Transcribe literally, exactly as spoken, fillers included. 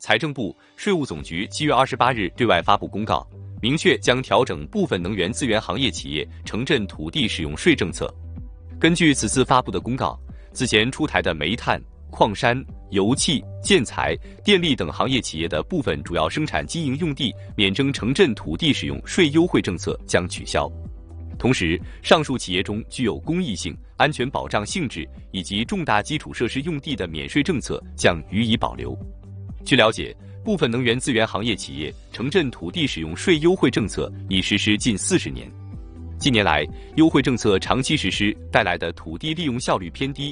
财政部、税务总局七月二十八日对外发布公告，明确将调整部分能源资源行业企业城镇土地使用税政策。根据此次发布的公告，此前出台的煤炭、矿山、油气、建材、电力等行业企业的部分主要生产经营用地免征城镇土地使用税优惠政策将取消。同时，上述企业中具有公益性、安全保障性质以及重大基础设施用地的免税政策将予以保留。据了解，部分能源资源行业企业城镇土地使用税优惠政策已实施近四十年。近年来，优惠政策长期实施带来的土地利用效率偏低